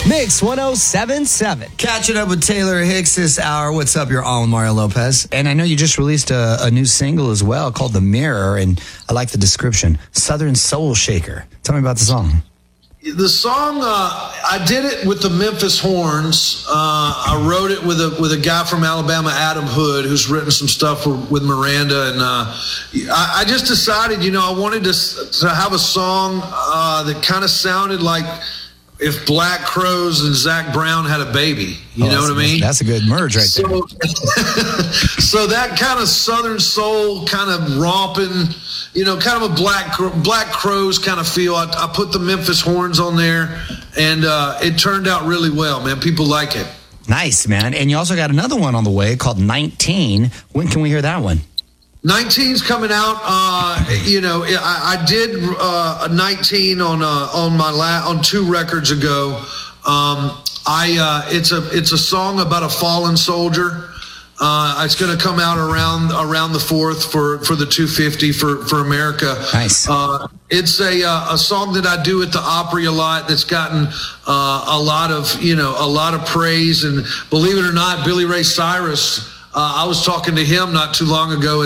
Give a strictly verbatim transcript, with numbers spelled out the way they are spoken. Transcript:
Mix one oh seven point seven. Catching up with Taylor Hicks this hour. What's up? You're on with Mario Lopez. And I know you just released a, a new single as well called The Mirror, and I like the description. Southern Soul Shaker. Tell me about the song. The song, uh, I did it with the Memphis Horns. Uh, I wrote it with a with a guy from Alabama, Adam Hood, who's written some stuff for, with Miranda. And uh, I, I just decided, you know, I wanted to, to have a song uh, that kind of sounded like if Black Crowes and Zach Brown had a baby. You oh, know what I mean? That's a good merge right so, there. So that kind of Southern soul, kind of romping, you know, kind of a Black Black Crowes kind of feel. I, I put the Memphis Horns on there, and uh, it turned out really well, man. People like it. Nice, man. And you also got another one on the way called nineteen. When can we hear that one? nineteen's coming out. Uh, you know, I, I did uh, a nineteen on uh, on my la- on two records ago. Um, I uh, it's a it's a song about a fallen soldier. Uh, it's going to come out around around the fourth for, for the two fifty for, for America. Nice. Uh, it's a uh, a song that I do at the Opry a lot. That's gotten uh, a lot of you know a lot of praise, and believe it or not, Billy Ray Cyrus. Uh, I was talking to him not too long ago.